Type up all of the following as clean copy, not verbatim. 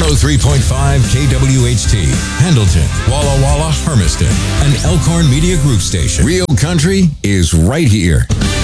103.5 KWHT, Pendleton, Walla Walla, Hermiston, an Elkhorn Media Group station. Real country is right here.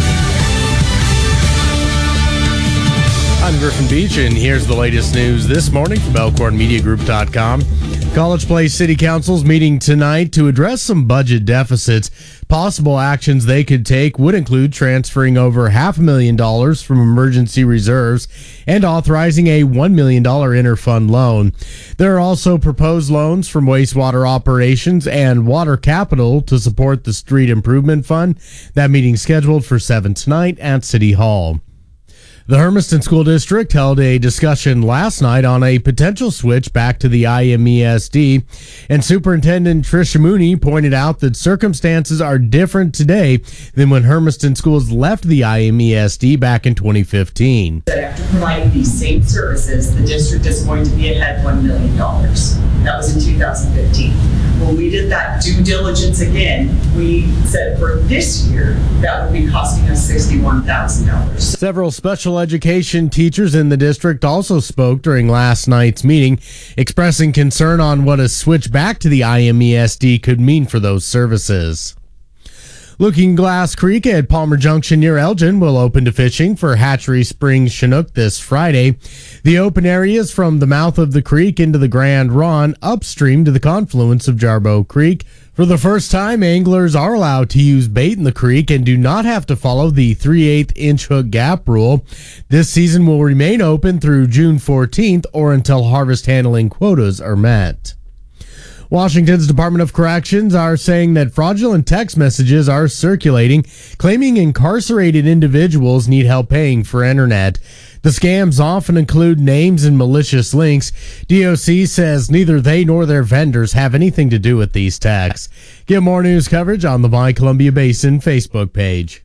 I'm Griffin Beach, and here's the latest news this morning from ElkhornMediaGroup.com. College Place City Council's meeting tonight to address some budget deficits. Possible actions they could take would include transferring over $500,000 from emergency reserves and authorizing a $1 million interfund loan. There are also proposed loans from wastewater operations and water capital to support the street improvement fund. That meeting's scheduled for 7 tonight at City Hall. The Hermiston School District held a discussion last night on a potential switch back to the IMESD, and Superintendent Tricia Mooney pointed out that circumstances are different today than when Hermiston schools left the IMESD back in 2015. After providing these same services, the district is going to be ahead $1 million. That was in 2015. When we did that due diligence again, we said for this year, that would be costing us $61,000. Several special education teachers in the district also spoke during last night's meeting, expressing concern on what a switch back to the IMESD could mean for those services. Looking Glass Creek at Palmer Junction near Elgin will open to fishing for Hatchery Springs Chinook this Friday. The open area is from the mouth of the creek into the Grand Ronde, upstream to the confluence of Jarboe Creek. For the first time, anglers are allowed to use bait in the creek and do not have to follow the 3/8 inch hook gap rule. This season will remain open through June 14th or until harvest handling quotas are met. Washington's Department of Corrections are saying that fraudulent text messages are circulating, claiming incarcerated individuals need help paying for internet. The scams often include names and malicious links. DOC says neither they nor their vendors have anything to do with these texts. Get more news coverage on the My Columbia Basin Facebook page.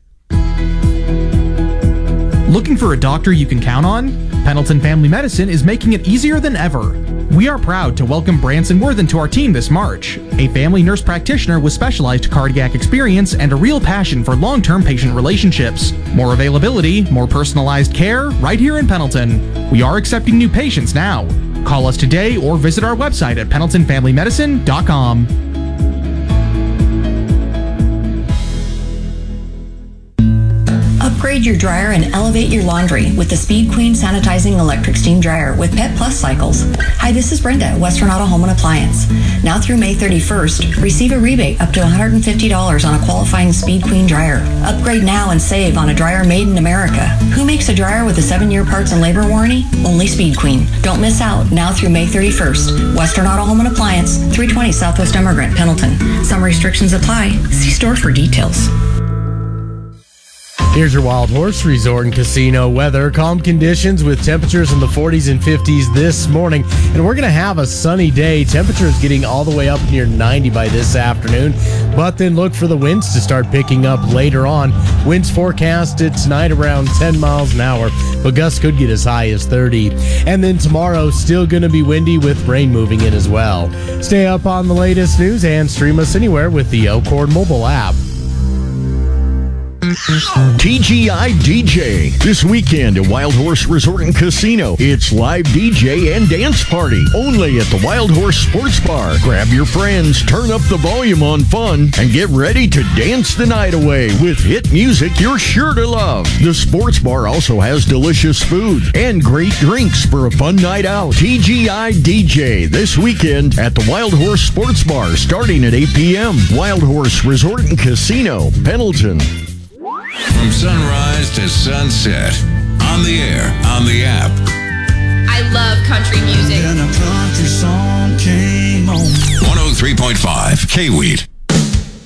Looking for a doctor you can count on? Pendleton Family Medicine is making it easier than ever. We are proud to welcome Branson Worthen to our team this March, a family nurse practitioner with specialized cardiac experience and a real passion for long-term patient relationships. More availability, more personalized care, right here in Pendleton. We are accepting new patients now. Call us today or visit our website at pendletonfamilymedicine.com. Upgrade your dryer and elevate your laundry with the Speed Queen Sanitizing Electric Steam Dryer with Pet Plus cycles. Hi, this is Brenda at Western Auto Home and Appliance. Now through May 31st, receive a rebate up to $150 on a qualifying Speed Queen dryer. Upgrade now and save on a dryer made in America. Who makes a dryer with a 7-year parts and labor warranty? Only Speed Queen. Don't miss out now through May 31st. Western Auto Home and Appliance, 320 Southwest Emigrant, Pendleton. Some restrictions apply. See store for details. Here's your Wild Horse Resort and Casino weather. Calm conditions with temperatures in the 40s and 50s this morning. And we're going to have a sunny day. Temperatures getting all the way up near 90 by this afternoon. But then look for the winds to start picking up later on. Winds forecasted tonight around 10 miles an hour. But gusts could get as high as 30. And then tomorrow, still going to be windy with rain moving in as well. Stay up on the latest news and stream us anywhere with the Elkhorn mobile app. TGI DJ. This weekend at Wild Horse Resort and Casino. It's live DJ and dance party. Only at the Wild Horse Sports Bar. Grab your friends, turn up the volume on fun, and get ready to dance the night away with hit music you're sure to love. The Sports Bar also has delicious food and great drinks for a fun night out. TGI DJ this weekend at the Wild Horse Sports Bar starting at 8 p.m. Wild Horse Resort and Casino, Pendleton. From sunrise to sunset, on the air, on the app. I love country music. And a country song came on. 103.5 K-Wheat.